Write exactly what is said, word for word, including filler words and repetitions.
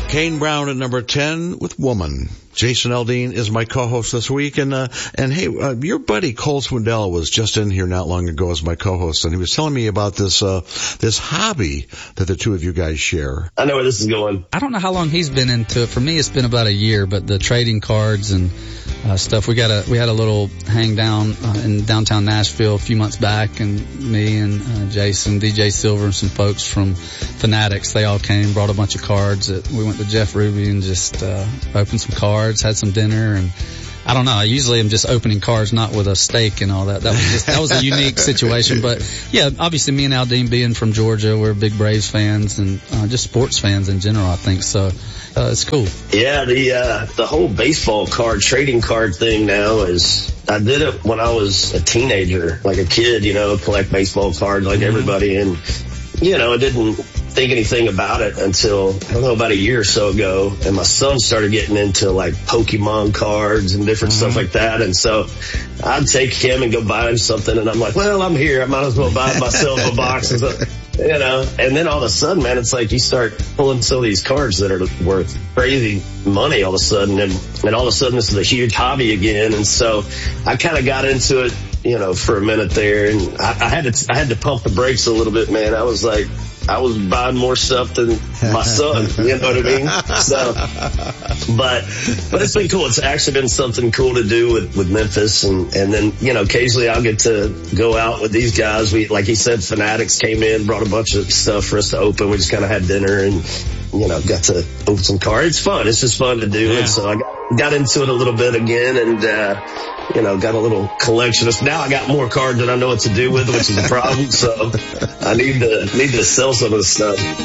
Kane Brown at number ten with Woman. Jason Aldean is my co-host this week, and uh, and hey, uh, your buddy Cole Swindell was just in here not long ago as my co-host, and he was telling me about this uh this hobby that the two of you guys share. I know where this is going. I don't know how long he's been into it. For me, it's been about a year, but the trading cards and uh, stuff. We got a we had a little hang down uh, in downtown Nashville a few months back, and me and uh, Jason, D J Silver, and some folks from Fanatics, they all came, brought a bunch of cards. That we went to Jeff Ruby and just uh, opened some cards. Had some dinner, and I don't know. I usually am just opening cards, not with a steak and all that. That was just, that was a unique situation. But yeah, obviously me and Aldean being from Georgia, we're big Braves fans and uh, just sports fans in general, I think. So uh, it's cool. Yeah, the uh, the whole baseball card trading card thing now is. I did it when I was a teenager, like a kid, you know, collect baseball cards like mm-hmm. everybody, and you know, I didn't think anything about it until, I don't know, about a year or so ago, and my son started getting into like Pokemon cards and different mm-hmm. stuff like that, and so I'd take him and go buy him something, and I'm like, well, I'm here, I might as well buy myself a box, and so, you know, and then all of a sudden, man, it's like you start pulling some of these cards that are worth crazy money all of a sudden, and, and all of a sudden this is a huge hobby again, and so I kind of got into it, you know, for a minute there, and I, I had to, I had to pump the brakes a little bit, man. I was like, I was buying more stuff than my son, you know what I mean? So, but, but it's been cool. It's actually been something cool to do with, with Memphis. And, and then, you know, occasionally I'll get to go out with these guys. We, like he said, Fanatics came in, brought a bunch of stuff for us to open. We just kind of had dinner and, you know, got to open some cards. It's fun. It's just fun to do. Yeah. And so I got, got into it a little bit again, and, uh, you know, got a little collection. Now I got more cards than I know what to do with, which is a problem. So I need to, need to sell some of the stuff.